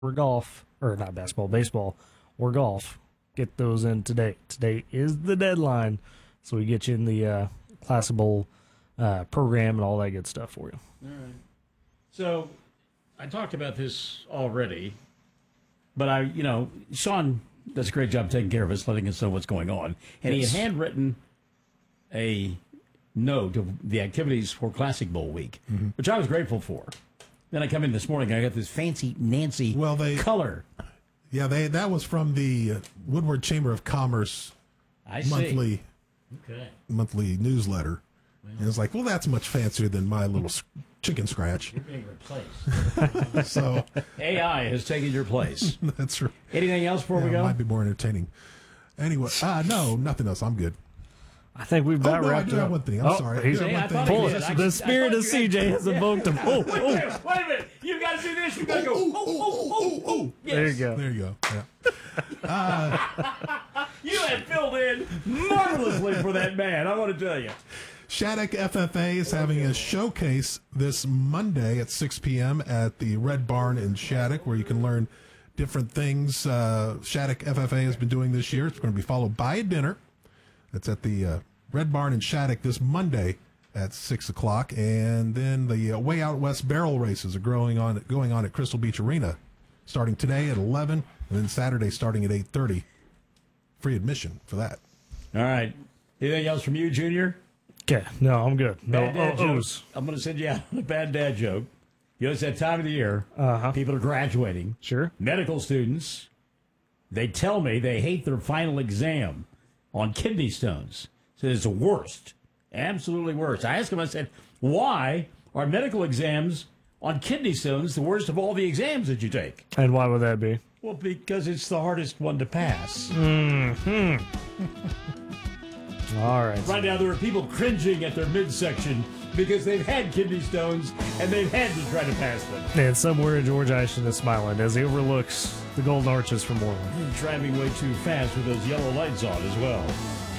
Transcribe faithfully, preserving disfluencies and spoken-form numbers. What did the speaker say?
or golf, or not basketball, baseball, or golf, get those in today. Today is the deadline, so we get you in the uh, Classic Bowl uh, program and all that good stuff for you. All right. So I talked about this already, but I, you know, Sean does a great job taking care of us, letting us know what's going on. And Yes. he had handwritten a note of the activities for Classic Bowl week, Mm-hmm. which I was grateful for. Then I come in this morning, I got this fancy Nancy Well, they- color. Yeah, they that was from the uh, Woodward Chamber of Commerce I see. monthly Okay. monthly newsletter. And it's like, well, that's much fancier than my little s- chicken scratch. You're being replaced. So A I has taken your place. that's right. Anything else before Yeah, we it go? might be more entertaining. Anyway, uh, no, nothing else. I'm good. I think we've about oh, no, I wrapped do it have up. one thing. I'm Oh, sorry. I he's- do have See, I one thought thing. he Pull did. it. I- The I spirit thought of you C J had- has evoked him. Oh, Wait a oh, minute, wait a minute. You got to do this. You got to go. Oh, oh, oh, oh. Yes. there you go. There you go. Yeah. You had filled in marvelously for that man, I want to tell you. Shattuck F F A is having a showcase this Monday at six p.m. at the Red Barn in Shattuck, where you can learn different things uh, Shattuck F F A has been doing this year. It's going to be followed by a dinner. That's at the uh, Red Barn in Shattuck this Monday at six o'clock. And then the uh, Way Out West barrel races are growing on, going on at Crystal Beach Arena, starting today at eleven, and then Saturday starting at eight thirty. Free admission for that. All right. Anything else from you, Junior? Okay, no, I'm good. No, Bad dad oh, joke. ohs. I'm going to send you out a bad dad joke. You know, it's that time of the year. Uh-huh. People are graduating. Sure. Medical students, they tell me they hate their final exam on kidney stones. So it's the worst. Absolutely worst. I asked them, I said, why are medical exams on kidney stones the worst of all the exams that you take? And why would that be? Well, because it's the hardest one to pass. All right. Right now, there are people cringing at their midsection because they've had kidney stones and they've had to try to pass them. And somewhere George Isham is smiling as he overlooks the golden arches from Moreland. Driving way too fast with those yellow lights on as well.